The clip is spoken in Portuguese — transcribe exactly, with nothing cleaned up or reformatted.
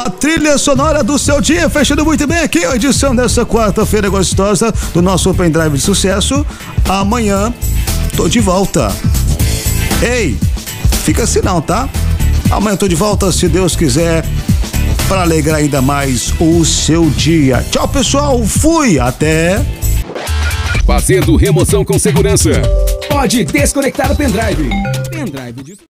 A trilha sonora do seu dia, fechando muito bem aqui a edição dessa quarta-feira gostosa do nosso Open Drive de sucesso. Amanhã tô de volta. Ei, fica assim não, tá? Amanhã tô de volta, se Deus quiser, para alegrar ainda mais o seu dia. Tchau, pessoal, fui, até... Fazendo remoção com segurança. Pode desconectar o pendrive. Pendrive de...